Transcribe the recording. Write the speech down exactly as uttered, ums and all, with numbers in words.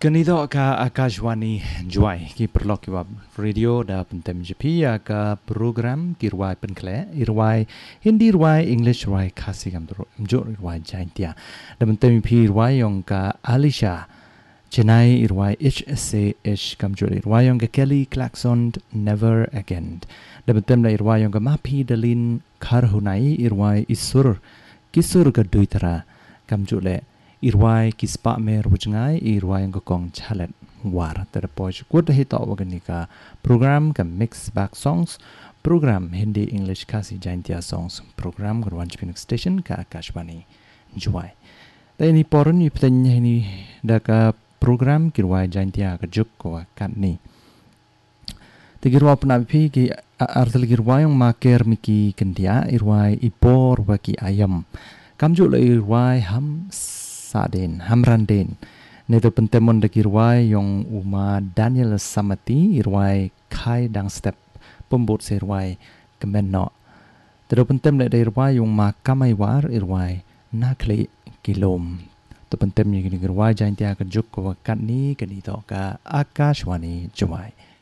Ganito ka Akashwani Juai ki perlok ki wab radio da pentem jepi ya ka program ki ruai penkle irwai Hindi ruai English ruai khasi kam dro mjo ruai jaintia da pentem pi ruai yong ka Alisha Chennai irwai H S A H kam jo irwai yong ka Kelly Clarkson Never Again da pentem da irwai yong ka Mapi Dalin Kharhunai irwai Isur Kisur ka duitara kam jo le irwai kispa mer wujngai irwai ngokong chalet war terpoj kut hito waganika program ka mix back songs program Hindi English kasi jaintia songs program gurwan Phoenix station ka Akashwani Juai da ini porun iptanya ini da ka program kirwai jaintia ka juk ko katni tigirwa penapi ki artel kirwai yang maker miki kendia irwai ipor baki ayam kamju le irwai ham Saden Hamranden neto pentemon de kirwai yong uma Daniel Samati irwai kai dang step pembut serwai kemenno tedo pentem de irwai yong ma kamai war irwai nakli kilom to pentem ni kirwai jaintia ka juk ko kat ni kani to ka Akashwani Juai